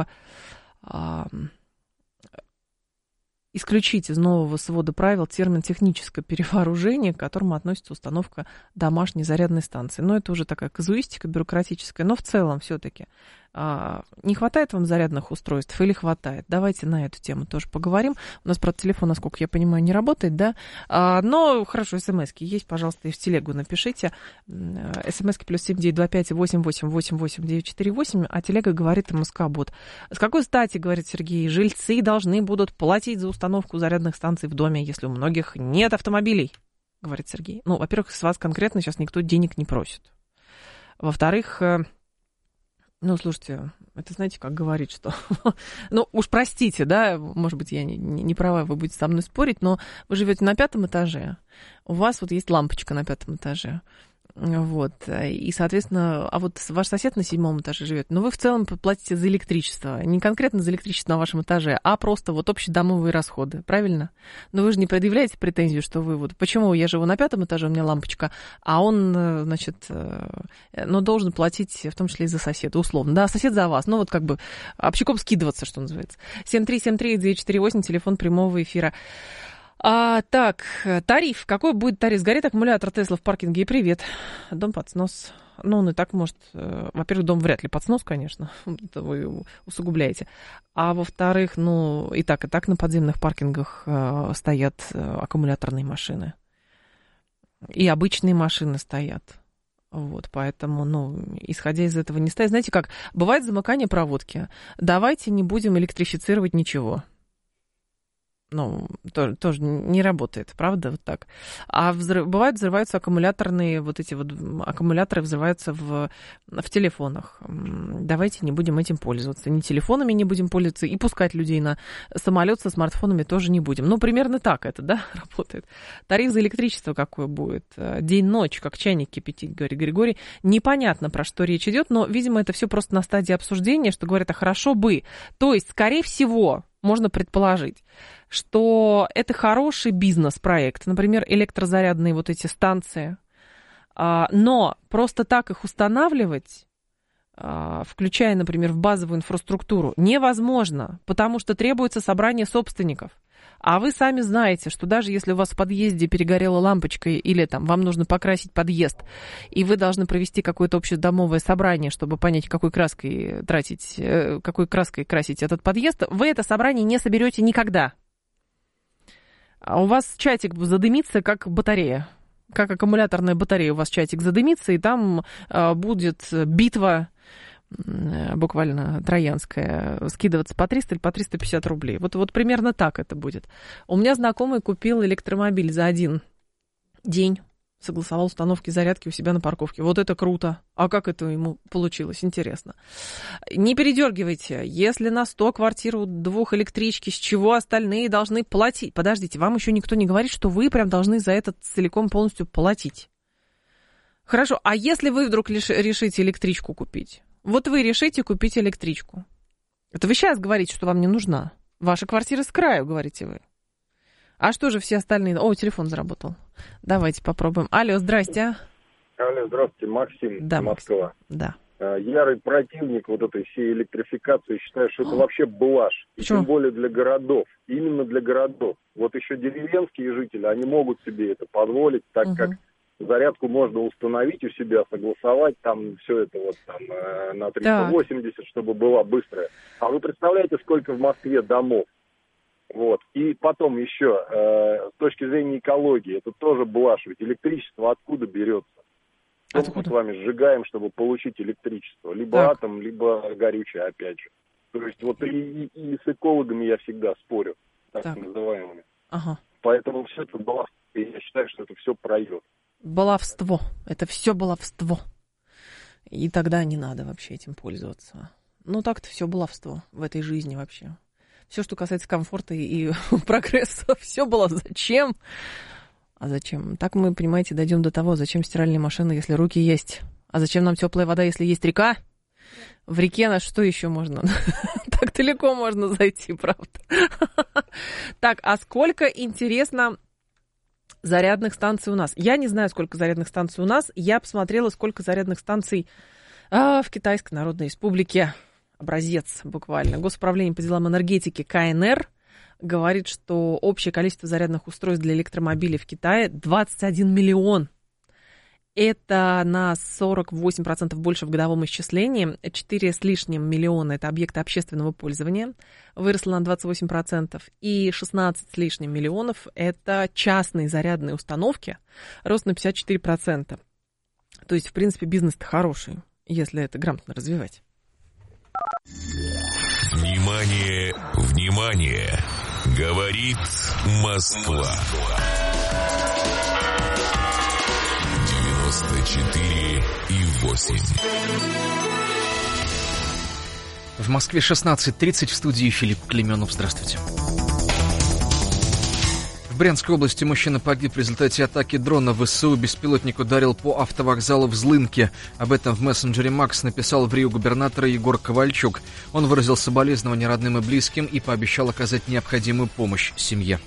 исключить из нового свода правил термин «техническое перевооружение», к которому относится установка домашней зарядной станции. Но это уже такая казуистика бюрократическая, но в целом все-таки а, не хватает вам зарядных устройств или хватает? Давайте на эту тему тоже поговорим. У нас, правда, телефон, насколько я понимаю, не работает, да? А, но хорошо, смс-ки есть, пожалуйста, и в телегу напишите. СМСки плюс семь девять два пять восемь восемь восемь восемь девять четыре восемь, а телега говорит МСК-бот. С какой стати, говорит Сергей, жильцы должны будут платить за установку зарядных станций в доме, если у многих нет автомобилей, говорит Сергей. Ну, во-первых, с вас конкретно сейчас никто денег не просит. Во-вторых, ну, слушайте, это знаете, как говорить, что... ну, уж простите, да, может быть, я не, не права, вы будете со мной спорить, но вы живете на пятом этаже, у вас вот есть лампочка на пятом этаже, Вот, и, соответственно, а вот ваш сосед на седьмом этаже живет, но вы в целом платите за электричество, не конкретно за электричество на вашем этаже, а просто вот общедомовые расходы, правильно? Но вы же не предъявляете претензию, что вы вот, почему я живу на пятом этаже, у меня лампочка, а он, значит, ну, должен платить в том числе и за соседа, условно. Да, сосед за вас, ну, вот как бы общаком скидываться, что называется. семь три семь три девять четыре восемь, телефон прямого эфира. А, так, тариф. Какой будет тариф? Сгорит аккумулятор Тесла в паркинге, и привет. Дом под снос. Ну, он и так может... Во-первых, дом вряд ли под снос, конечно. Это вы усугубляете. А во-вторых, ну, и так, и так на подземных паркингах э, стоят аккумуляторные машины. И обычные машины стоят. Вот, поэтому, ну, исходя из этого не стоит. Знаете как, бывает замыкание проводки. Давайте не будем электрифицировать ничего. Ну, тоже, тоже не работает, правда, вот так. А взрыв, бывает, взрываются аккумуляторные, вот эти вот аккумуляторы взрываются в, в телефонах. Давайте не будем этим пользоваться. Ни телефонами не будем пользоваться, и пускать людей на самолет со смартфонами тоже не будем. Ну, примерно так это, да, работает. Тариф за электричество какой будет? День-ночь, как чайник кипятить, говорит Григорий. Непонятно, про что речь идет, но, видимо, это все просто на стадии обсуждения, что говорят, а хорошо бы. То есть, скорее всего... Можно предположить, что это хороший бизнес-проект, например, электрозарядные вот эти станции, но просто так их устанавливать, включая, например, в базовую инфраструктуру, невозможно, потому что требуется собрание собственников. А вы сами знаете, что даже если у вас в подъезде перегорела лампочка или там вам нужно покрасить подъезд, и вы должны провести какое-то общедомовое собрание, чтобы понять, какой краской тратить, какой краской красить этот подъезд, вы это собрание не соберете никогда. А у вас чатик задымится, как батарея, как аккумуляторная батарея у вас чатик задымится, и там будет битва, буквально троянская, скидываться по триста или по триста пятьдесят рублей. Вот, вот примерно так это будет. У меня знакомый купил электромобиль за один день, согласовал установки зарядки у себя на парковке. Вот это круто. А как это ему получилось? Интересно. Не передергивайте. Если на сто квартир у двух электрички, с чего остальные должны платить? Подождите, вам еще никто не говорит, что вы прям должны за это целиком полностью платить. Хорошо, а если вы вдруг решите электричку купить? Вот вы решите купить электричку. Это вы сейчас говорите, что вам не нужна. Ваша квартира с краю, говорите вы. А что же все остальные... О, телефон заработал. Давайте попробуем. Алло, здрасте. Алло, здравствуйте, Максим, да, Москва. Да. Ярый противник вот этой всей электрификации. Считаю, что это вообще блажь. И тем более для городов. Именно для городов. Вот еще деревенские жители, они могут себе это позволить, так угу. как зарядку можно установить у себя, согласовать, там все это вот там э, на триста восемьдесят, чтобы была быстрая. А вы представляете, сколько в Москве домов? Вот. И потом еще, э, с точки зрения экологии, это тоже блажь. Ведь электричество откуда берется? Что мы с вами сжигаем, чтобы получить электричество? Либо так. атом, либо горючее, опять же. То есть вот и, и, и с экологами я всегда спорю, так, так. называемыми. Ага. Поэтому все это баловство, и я считаю, что это все пройдет. Баловство. Это все баловство. И тогда не надо вообще этим пользоваться. Ну, так-то все баловство в этой жизни вообще. Все, что касается комфорта и прогресса, все было зачем? А зачем? Так мы, понимаете, дойдем до того, зачем стиральные машины, если руки есть. А зачем нам теплая вода, если есть река? В реке на что еще можно? Так далеко можно зайти, правда? Так, а сколько, интересно, зарядных станций у нас? Я не знаю, сколько зарядных станций у нас. Я посмотрела, сколько зарядных станций а, в Китайской Народной Республике. Образец буквально. Госуправление по делам энергетики ка эн эр говорит, что общее количество зарядных устройств для электромобилей в Китае двадцать один миллион. Это на сорок восемь процентов больше в годовом исчислении. четыре с лишним миллиона – это объекты общественного пользования. Выросло на двадцать восемь процентов. И шестнадцать с лишним миллионов – это частные зарядные установки. Рост на пятьдесят четыре процента. То есть, в принципе, бизнес-то хороший, если это грамотно развивать. Внимание, внимание! Говорит Москва. девяносто четыре и восемь. В Москве шестнадцать тридцать, в студии Филипп Клеменов. Здравствуйте. В В Брянской области мужчина погиб в результате атаки дрона ВСУ. Беспилотник ударил по автовокзалу в Злынке. Об этом в мессенджере Макс написал в Рио губернатор Егор Ковальчук. Он выразил соболезнования родным и близким и пообещал оказать необходимую помощь семье.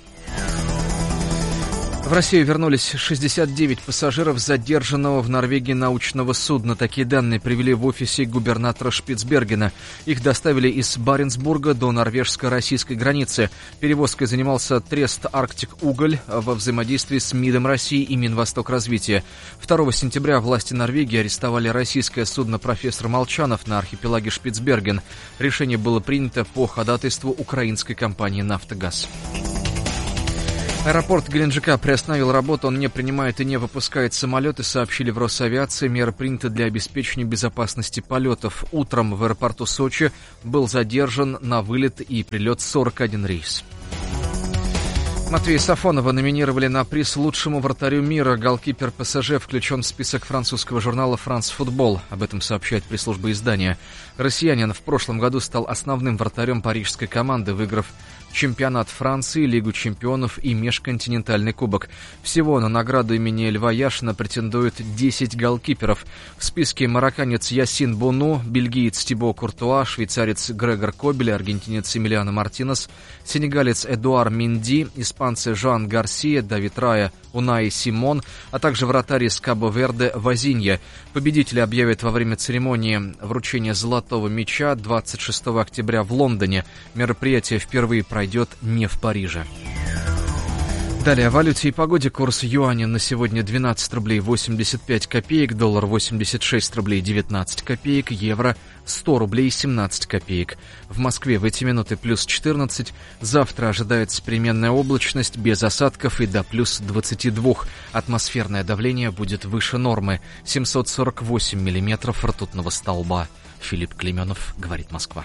В Россию вернулись шестьдесят девять пассажиров задержанного в Норвегии научного судна. Такие данные привели в офисе губернатора Шпицбергена. Их доставили из Баренцбурга до норвежско-российской границы. Перевозкой занимался Трест Арктик Уголь во взаимодействии с МИДом России и Минвосток развития. второго сентября власти Норвегии арестовали российское судно «Профессор Молчанов» на архипелаге Шпицберген. Решение было принято по ходатайству украинской компании «Нафтогаз». Аэропорт Геленджика приостановил работу, он не принимает и не выпускает самолеты, сообщили в Росавиации. Меры приняты для обеспечения безопасности полетов. Утром в аэропорту Сочи был задержан на вылет и прилет сорок один рейс. Матвея Сафонова номинировали на приз лучшему вратарю мира. Голкипер ПСЖ включен в список французского журнала «Франс Футбол». Об этом сообщает пресс-служба издания. Россиянин в прошлом году стал основным вратарем парижской команды, выиграв чемпионат Франции, Лигу чемпионов и межконтинентальный кубок. Всего на награду имени Льва Яшина претендуют десять голкиперов. В списке марокканец Ясин Бону, бельгиец Тибо Куртуа, швейцарец Грегор Кобель, аргентинец Эмилиано Мартинес, сенегалец Эдуар Минди, испанцы Жан Гарсия, Давид Рая, Унаи Симон, а также вратарь из Кабо-Верде Вазинья. Победители объявят во время церемонии вручения золотого мяча двадцать шестого октября в Лондоне. Мероприятие впервые пройдет не в Париже. Далее о валюте и погоде. Курс юаня на сегодня двенадцать рублей восемьдесят пять копеек, доллар восемьдесят шесть рублей девятнадцать копеек, евро сто рублей семнадцать копеек. В Москве в эти минуты плюс четырнадцать. Завтра ожидается переменная облачность без осадков и до плюс двадцати двух. Атмосферное давление будет выше нормы. семьсот сорок восемь миллиметров ртутного столба. Филипп Клейменов, говорит Москва.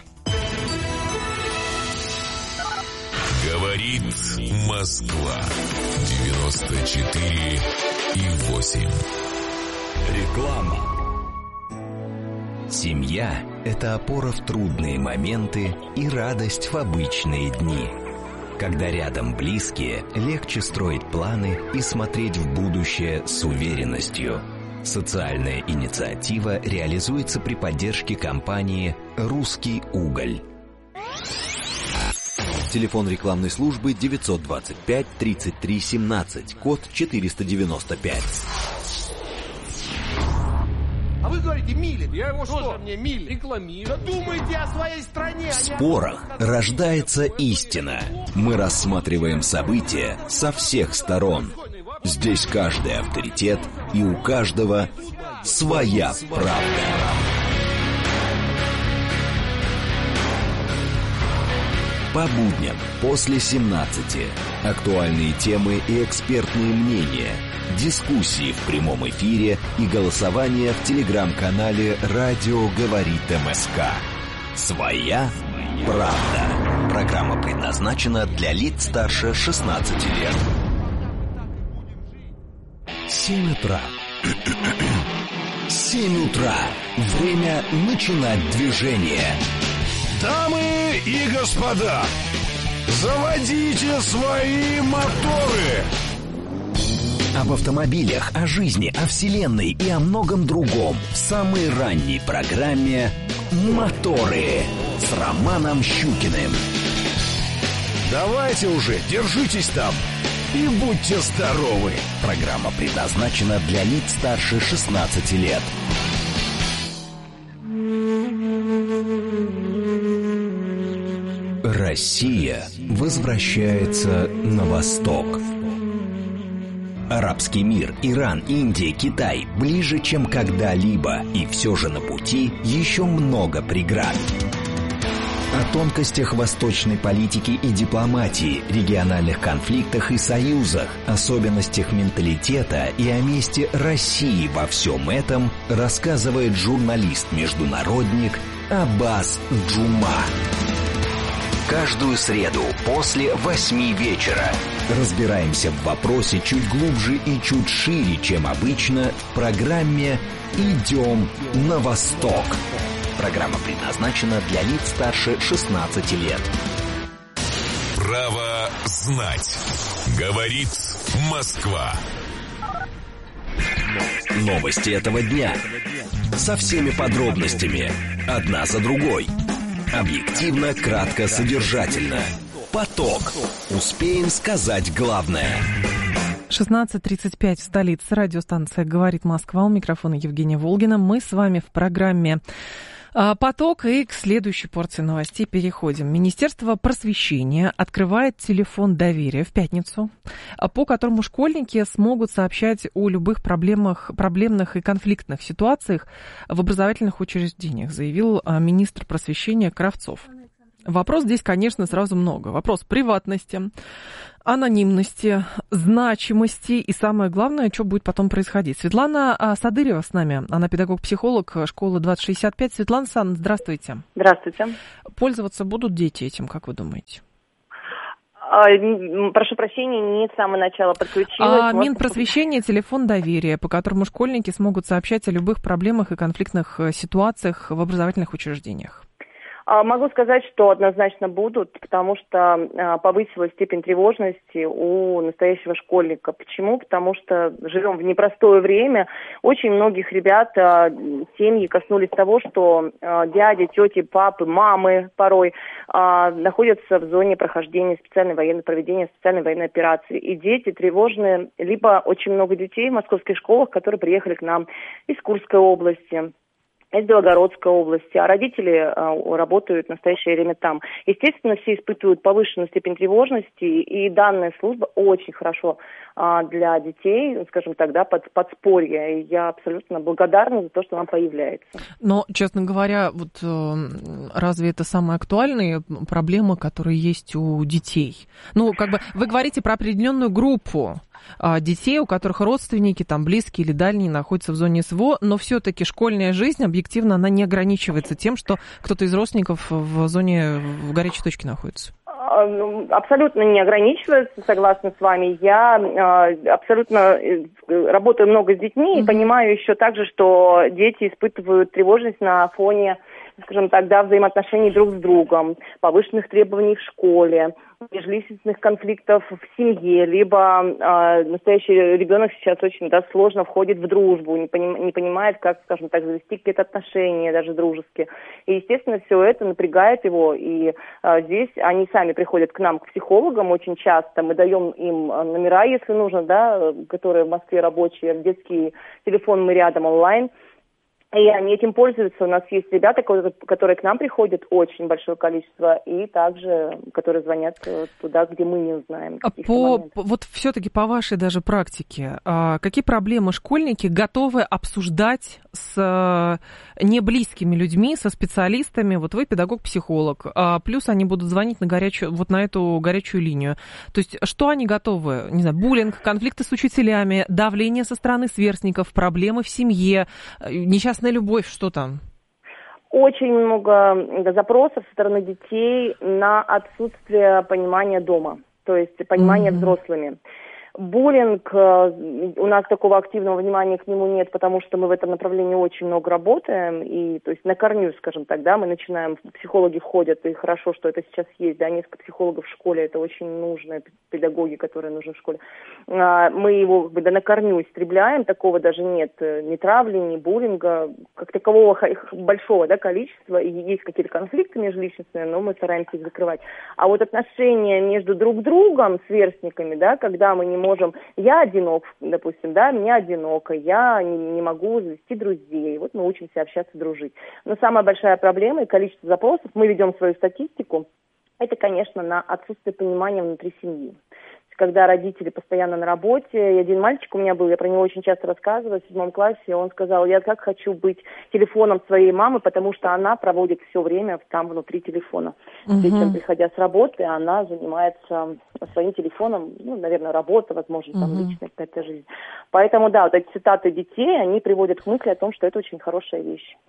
Говорит Москва. девяносто четыре и восемь. Реклама. Семья – это опора в трудные моменты и радость в обычные дни. Когда рядом близкие, легче строить планы и смотреть в будущее с уверенностью. Социальная инициатива реализуется при поддержке компании «Русский уголь». Телефон рекламной службы девятьсот двадцать пять тридцать три семнадцать, код четыреста девяносто пять. А вы говорите, Милин, я его что? Что мне Милин? Рекламирую. Да думайте о своей стране. В спорах рождается истина. Мы рассматриваем события со всех сторон. Здесь каждый авторитет, и у каждого своя правда. По будням после семнадцати. Актуальные темы и экспертные мнения. Дискуссии в прямом эфире и голосование в телеграм-канале «Радио говорит МСК». Своя правда. Программа предназначена для лиц старше шестнадцати лет. Семь утра. Семь утра. Время начинать движение. Дамы и господа, заводите свои моторы! Об автомобилях, о жизни, о вселенной и о многом другом в самой ранней программе «Моторы» с Романом Щукиным. Давайте уже, держитесь там и будьте здоровы! Программа предназначена для лиц старше шестнадцати лет. Россия возвращается на восток. Арабский мир, Иран, Индия, Китай ближе, чем когда-либо, и все же на пути еще много преград. О тонкостях восточной политики и дипломатии, региональных конфликтах и союзах, особенностях менталитета и о месте России во всем этом рассказывает журналист-международник Аббас Джума. Каждую среду после восьми вечера разбираемся в вопросе чуть глубже и чуть шире, чем обычно, в программе «Идем на восток». Программа предназначена для лиц старше шестнадцати лет. Право знать. Говорит Москва. Новости этого дня. Со всеми подробностями. Одна за другой. Объективно, кратко, содержательно. Поток. Успеем сказать главное. шестнадцать тридцать пять в столице. Радиостанция «Говорит Москва». У микрофона Евгения Волгина. Мы с вами в программе «Поток», и к следующей порции новостей переходим. Министерство просвещения открывает телефон доверия в пятницу, по которому школьники смогут сообщать о любых проблемах, проблемных и конфликтных ситуациях в образовательных учреждениях, заявил министр просвещения Кравцов. Вопрос здесь, конечно, сразу много. Вопрос приватности, анонимности, значимости и, самое главное, что будет потом происходить. Светлана Садырева с нами. Она педагог-психолог школы двадцать шестьдесят пять. Светлана Александровна, здравствуйте. Здравствуйте. Пользоваться будут дети этим, как вы думаете? А, прошу прощения, не с самого начала подключилась. А, Минпросвещение, телефон доверия, по которому школьники смогут сообщать о любых проблемах и конфликтных ситуациях в образовательных учреждениях. Могу сказать, что однозначно будут, потому что повысилась степень тревожности у настоящего школьника. Почему? Потому что живем в непростое время. Очень многих ребят семьи коснулись того, что дяди, тети, папы, мамы порой находятся в зоне прохождения специальной военной, проведения специальной военной операции. И дети тревожные, либо очень много детей в московских школах, которые приехали к нам из Курской области, из Белгородской области, а родители а, работают в настоящее время там. Естественно, все испытывают повышенную степень тревожности, и данная служба очень хорошо а, для детей, скажем так, да, под, подспорье. И я абсолютно благодарна за то, что она появляется. Но, честно говоря, вот разве это самые актуальные проблемы, которые есть у детей? Ну, как бы вы говорите про определенную группу детей, у которых родственники, там, близкие или дальние, находятся в зоне СВО, но все-таки школьная жизнь, объективно, она не ограничивается тем, что кто-то из родственников в зоне, в горячей точке находится. Абсолютно не ограничивается, согласна с вами. Я э, абсолютно работаю много с детьми mm-hmm. и понимаю еще также, что дети испытывают тревожность на фоне, скажем так, да, взаимоотношений друг с другом, повышенных требований в школе, межличностных конфликтов в семье, либо э, настоящий ребенок сейчас очень да, сложно входит в дружбу, не, поним, не понимает, как, скажем так, завести какие-то отношения, даже дружеские. И, естественно, все это напрягает его, и э, здесь они сами приходят к нам, к психологам очень часто, мы даем им номера, если нужно, да, которые в Москве рабочие, детский телефон мы рядом онлайн. И они этим пользуются. У нас есть ребята, которые к нам приходят, очень большое количество, и также, которые звонят туда, где мы не узнаем. По, вот все-таки по вашей даже практике, какие проблемы школьники готовы обсуждать с неблизкими людьми, со специалистами? Вот вы педагог-психолог, плюс они будут звонить на горячую, вот на эту горячую линию. То есть что они готовы? Не знаю, буллинг, конфликты с учителями, давление со стороны сверстников, проблемы в семье, несчастная любовь, что там? Очень много запросов со стороны детей на отсутствие понимания дома, то есть понимания mm-hmm. взрослыми. Буллинг, у нас такого активного внимания к нему нет, потому что мы в этом направлении очень много работаем, и то есть на корню, скажем так, да, мы начинаем, психологи входят, и хорошо, что это сейчас есть, да, несколько психологов в школе, это очень нужные педагоги, которые нужны в школе. Мы его как бы, да, на корню истребляем, такого даже нет, ни травли, ни буллинга, как такового большого, да, количества, и есть какие-то конфликты межличностные, но мы стараемся их закрывать. А вот отношения между друг другом, сверстниками, да, когда мы не можем, я одинок, допустим, да, мне одиноко, я не, не могу завести друзей, вот мы учимся общаться, дружить. Но самая большая проблема и количество запросов, мы ведем свою статистику, это, конечно, на отсутствие понимания внутри семьи. Когда родители постоянно на работе, и один мальчик у меня был, я про него очень часто рассказываю, в седьмом классе, он сказал, я как хочу быть телефоном своей мамы, потому что она проводит все время там внутри телефона. Uh-huh. Вечером, приходя с работы, она занимается своим телефоном, ну, наверное, работа, возможно, там uh-huh. личная какая-то жизнь. Поэтому, да, вот эти цитаты детей, они приводят к мысли о том, что это очень хорошая вещь.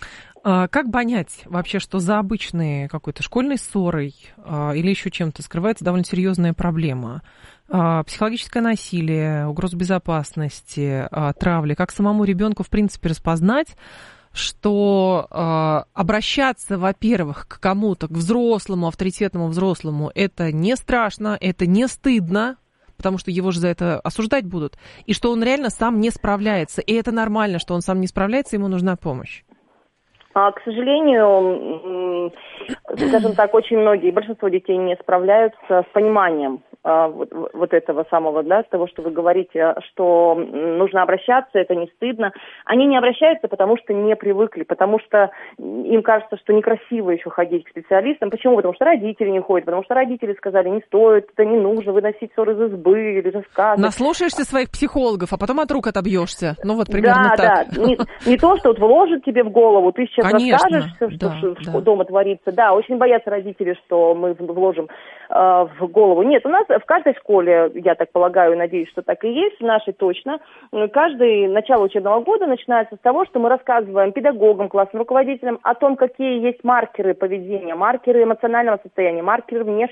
Как понять вообще, что за обычной какой-то школьной ссорой а, или еще чем-то скрывается довольно серьезная проблема? А, психологическое насилие, угроза безопасности, а, травли. Как самому ребенку, в принципе, распознать, что э, обращаться, во-первых, к кому-то, к взрослому, авторитетному взрослому, это не страшно, это не стыдно, потому что его же за это осуждать будут, и что он реально сам не справляется. И это нормально, что он сам не справляется, ему нужна помощь. А, к сожалению, скажем так, очень многие, большинство детей не справляются с пониманием а, вот, вот этого самого, да, того, что вы говорите, что нужно обращаться, это не стыдно. Они не обращаются, потому что не привыкли, потому что им кажется, что некрасиво еще ходить к специалистам. Почему? Потому что родители не ходят, потому что родители сказали, не стоит, это не нужно выносить ссор из избы или рассказывать. Наслушаешься своих психологов, а потом от рук отобьешься. Ну вот примерно да, так. Да, не, не то, что вот вложат тебе в голову, ты сейчас Конечно, расскажешь все, что да, в, да. дома творится. Да, очень боятся родители, что мы вложим э, в голову. Нет, у нас в каждой школе, я так полагаю, надеюсь, что так и есть, в нашей точно, каждое начало учебного года начинается с того, что мы рассказываем педагогам, классным руководителям о том, какие есть маркеры поведения, маркеры эмоционального состояния, маркеры внешнего